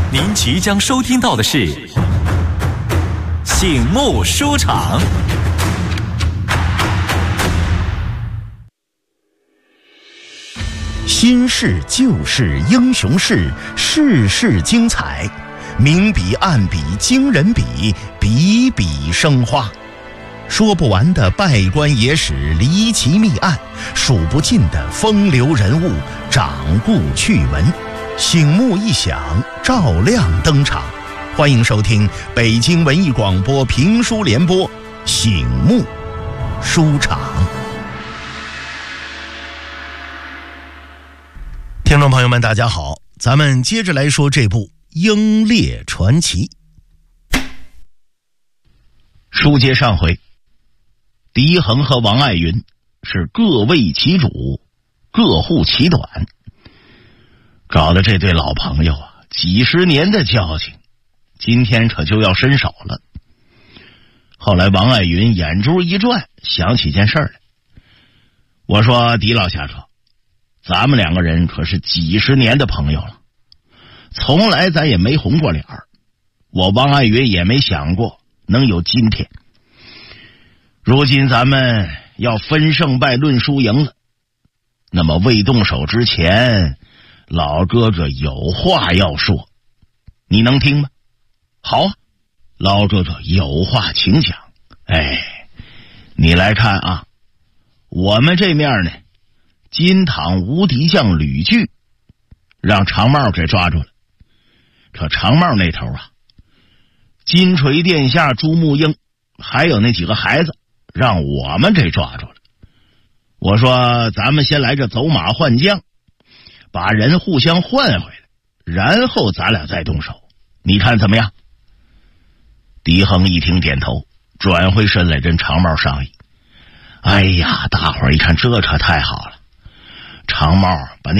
您即将收听到的是醒目书场。 新事旧事英雄事，事事精彩，明笔暗笔惊人笔，笔笔生花。说不完的拜官野史离奇密案，数不尽的风流人物掌故趣闻，醒目一响，照亮登场。欢迎收听北京文艺广播评书联播醒目书场。听众朋友们大家好，咱们接着来说这部《英烈传奇》。书接上回，狄恒和王爱云是各为其主，各护其短，搞得这对老朋友啊，几十年的交情，今天可就要伸手了。后来王爱云眼珠一转，想起件事来。我说狄老侠客，咱们两个人可是几十年的朋友了，从来咱也没红过脸儿，我王爱云也没想过能有今天。如今咱们要分胜败论输赢了，那么未动手之前，老哥哥有话要说，你能听吗？好啊，老哥哥有话请讲。你来看啊，我们这面呢，金堂无敌将吕据让长帽给抓住了，可长帽那头啊，金锤殿下朱木英还有那几个孩子让我们给抓住了。我说咱们先来个走马换将，把人互相换回来，然后咱俩再动手，你看怎么样？狄恒一听点头，转回身来跟长帽商议。哎呀，大伙儿一看这可太好了，长帽把那